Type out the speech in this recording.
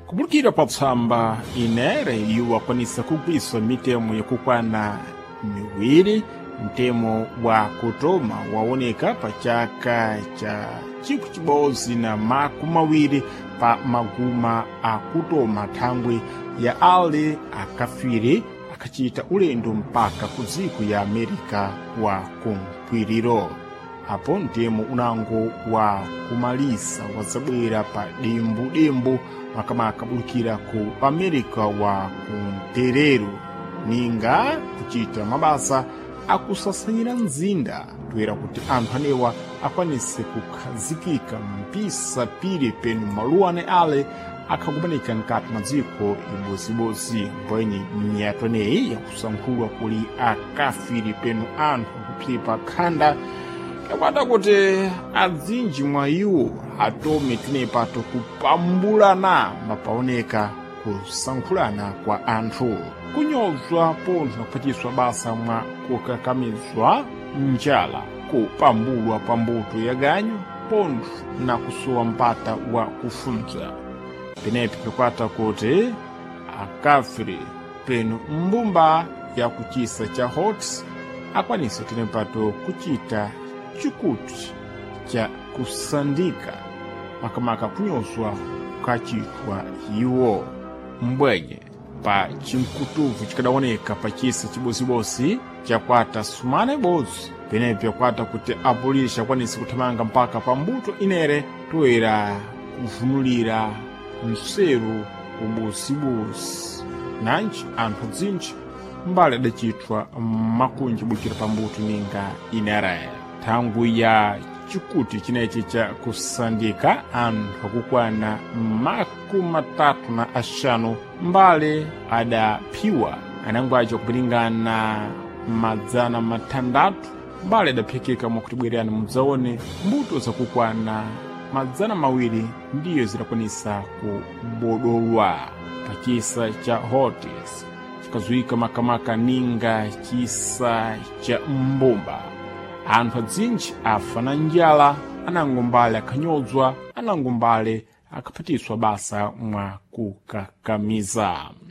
Kubulukira pa tsamba inere iwo akwanisa kugwisa mitemo yakukwana miwiri. Mtemo wa kutoma waoneka pa chaka cha chibodzi na makumi mawiri pa maguma akutoma thangwi ya ale akafiri akachita ulendo mpaka ku dziko ya Amerika wa kumkwiriro. Apo mtemo unango wa kumalisa wazabwera pa dembu makamaka bulukira ku Amerika wa kumterero ninga kuchita mabasa akusasanyira mzinda toera kuti anthu anewa akwanise kukhazikika mpisa pili penu maluwane ale akhakumanika nkati madziko ibodzi mbwenye miyatoneyi yakusankhulwa kuli akafiri penu anthu kupsipa khanda yakwata kuti adzinji mwa iwo atome tinepato kupambulana mapaoneka kusankhulana kwa anthu kunyozwa pontho nakuphatiswa basa mwa kukakamizwa njala kupambulwa pambuto ya ganyu pontho na kusowa mpata wa kufunza penepi pikwata kuti akafiri penu mbumba ya kuchisa cha hot akwanisa tinepato kuchita chikuti cha kusandika makamaka kunyozwa kachitwa iwo mbwenye pa chimkutuvu chikadaoneka pa chisa chibosibossi chakwata sumana ibodzi penepi yakwata kuti apolisi akwanisa kuthamanga mpaka pambuto inere toera kuvunulira mseru ubosibossi nanji anthu dzinji mbali adachitwa makunji bulukira pambuto ninga inere thangwi ya chikuti chinechi cha kusandika anthu akukwana makumi atatu na asanu mbale adaphiwa anangwacho kupilingana madzana matandatu mbale adaphikika mwakutibwererana mudzaone mbuto zakukwana madzana mawiri ndiyo zidakwanisa kubodolwa pa chisa cha hotis chikazuyika makamaka ninga chisa cha mbumba anthu adzinji afa na njala anangombale akhanyozwa anangombale akaphatiswa basa mwa kukakamiza.